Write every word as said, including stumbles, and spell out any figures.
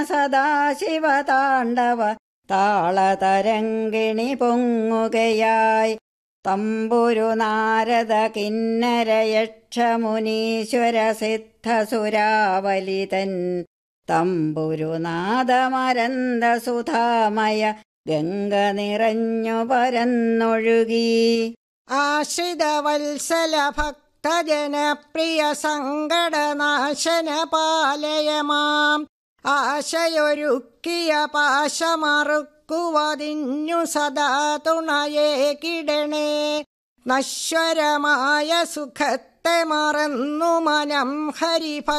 സദാശിവതാണ്ഡവ താളതരംഗിണി പൊങ്ങുകയായി. തമ്പുരു നാരദ കിന്നര യക്ഷമുനീശ്വര സിദ്ധസുരാവലിതൻ തമ്പുരുനാദമരന്ത സുധാമയ ഗംഗ നിറഞ്ഞു പരന്നൊഴുകി. ആശ്രിതവത്സല ഭക്തജനപ്രിയ സങ്കടനാശന പാലയമാം ആശയൊരുക്കിയ പാശമറുക്കുവതിന്നു സദാ തുണയേ കിടണേ. നശ്വരമായ സുഖത്തെ മറന്നു മനം ഹരിഭ